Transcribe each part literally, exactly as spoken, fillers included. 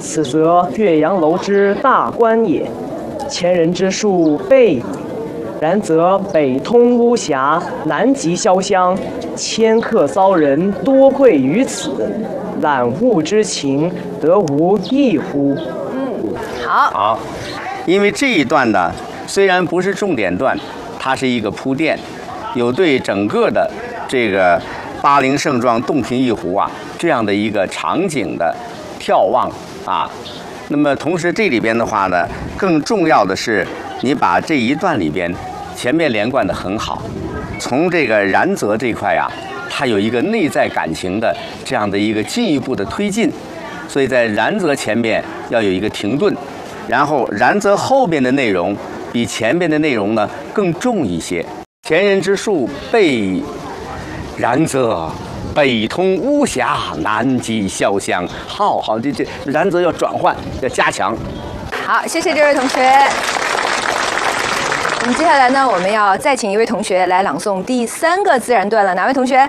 此则岳阳楼之大观也。前人之述备矣。然则北通巫峡，南极潇湘，迁客骚人多贵于此，览物之情，得无异乎？ 嗯，好。 好，因为这一段呢，虽然不是重点段，它是一个铺垫，有对整个的这个巴陵盛状、洞庭一湖啊这样的一个场景的眺望啊。那么同时这里边的话呢，更重要的是你把这一段里边前面连贯的很好，从这个然则这块啊，它有一个内在感情的这样的一个进一步的推进，所以在然则前面要有一个停顿，然后然则后边的内容比前边的内容呢更重一些。前人之述备然则北通巫峡，南极潇湘。好好，这这然则要转换，要加强。 好，谢谢这位同学。我们接下来呢，我们要再请一位同学来朗诵第三个自然段了。哪位同学？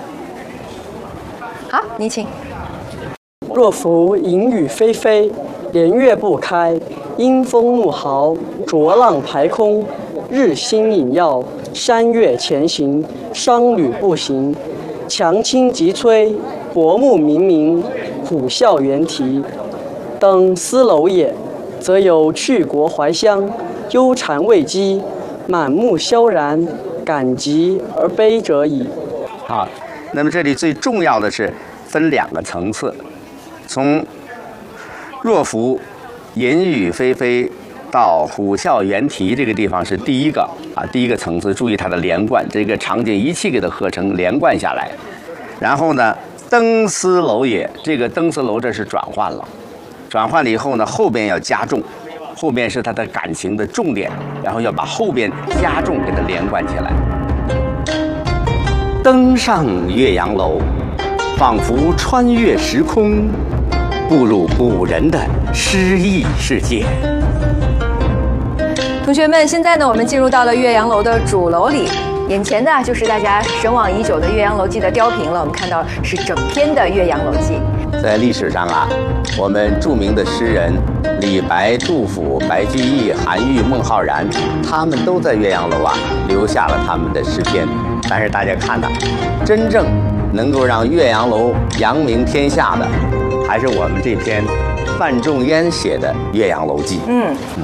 好，你请。 若夫淫雨霏霏，连月不开，阴风怒号，浊浪排空，日星隐曜，山岳前行，商旅步行，强倾急摧，薄暮冥冥，虎啸猿啼。登斯楼也，则有去国怀乡，忧谗畏讥，满目萧然，感极而悲者矣。 好，那么这里最重要的是分两个层次，从若夫淫雨霏霏到虎啸猿啼这个地方是第一个啊，第一个层次，注意它的连贯，这个场景一气给它合成连贯下来。然后呢，登斯楼也，这个登斯楼这是转换了，转换了以后呢，后边要加重，后边是它的感情的重点，然后要把后边加重给它连贯起来。登上岳阳楼，仿佛穿越时空，步入古人的诗意世界。 同学们，现在呢，我们进入到了岳阳楼的主楼里，眼前的就是大家神往已久的《岳阳楼记》的雕屏了。我们看到是整篇的《岳阳楼记》。 在历史上啊，我们著名的诗人李白、杜甫、白居易、韩愈、孟浩然，他们都在岳阳楼啊留下了他们的诗篇。但是大家看呐，真正能够让岳阳楼扬名天下的，还是我们这篇范仲淹写的《岳阳楼记》。 嗯。 嗯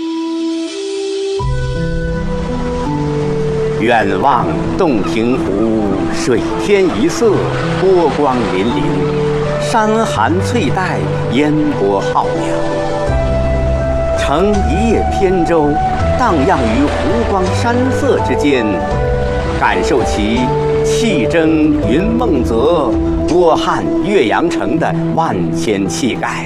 远望洞庭湖，水天一色，波光粼粼，山寒翠带，烟波浩渺。乘一叶扁舟，荡漾于湖光山色之间，感受其气蒸云梦泽，波撼岳阳城的万千气概。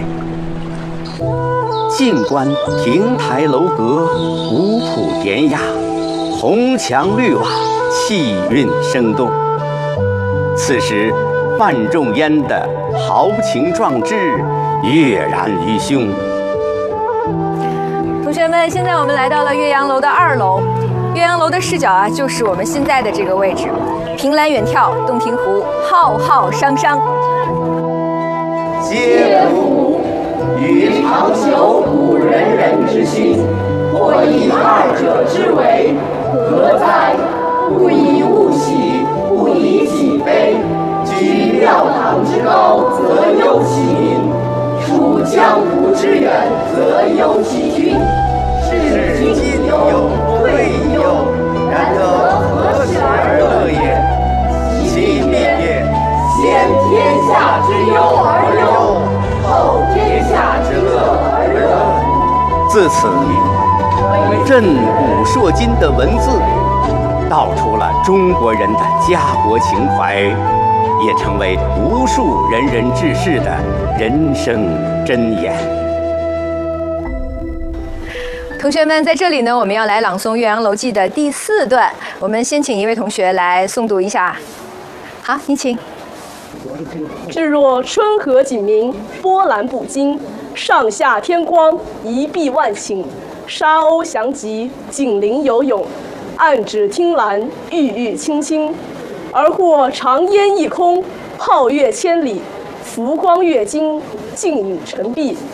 近观亭台楼阁，古朴典雅，红墙绿瓦，气韵生动。此时范仲淹的豪情壮志跃然于胸。 同学们，现在我们来到了岳阳楼的二楼，岳阳楼的视角啊，就是我们现在的这个位置，凭栏远眺洞庭湖，浩浩汤汤。 嗟乎！予尝求古仁人之心，或以二者之为，何哉？不以物喜，不以己悲。居庙堂之高，则忧其民；处江湖之远，则忧其君。是今忧，退忧，然则何时而乐也？其灭，先天下之忧而忧，后天下之乐而乐。 自此，震古烁今的文字，道出了中国人的家国情怀，也成为无数仁人志士的人生箴言。 同学们，在这里呢，我们要来朗诵《岳阳楼记》的第四段。我们先请一位同学来诵读一下。好，你请。 至若春和景明，波澜不惊；上下天光，一碧万顷。沙鸥翔集，锦鳞游泳，岸芷汀兰，郁郁青青。而或长烟一空，皓月千里，浮光跃金，静影沉璧。